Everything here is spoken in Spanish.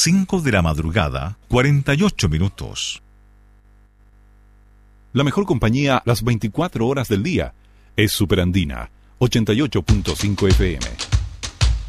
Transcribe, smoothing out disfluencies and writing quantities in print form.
5 de la madrugada, 48 minutos. La mejor compañía las 24 horas del día es Superandina, 88.5 FM.